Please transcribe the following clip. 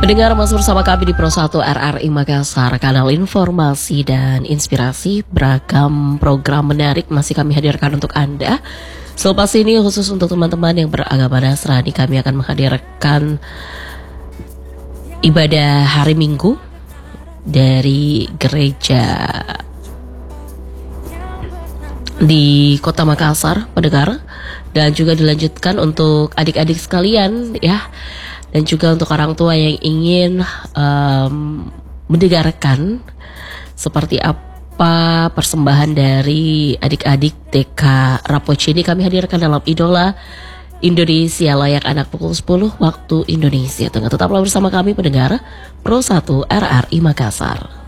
Pendengar, masih bersama kami di Pro 1 RRI Makassar, kanal informasi dan inspirasi. Beragam program menarik masih kami hadirkan untuk Anda. Selepas ini khusus untuk teman-teman yang beragama Nasrani, kami akan menghadirkan ibadah hari Minggu dari gereja di Kota Makassar, pendengar, dan juga dilanjutkan untuk adik-adik sekalian ya. Dan juga untuk orang tua yang ingin mendengarkan seperti apa persembahan dari adik-adik TK Rapoci ini, kami hadirkan dalam Idola Indonesia Layak Anak pukul 10 waktu Indonesia Tengah. Tetaplah bersama kami pendengar Pro 1 RRI Makassar.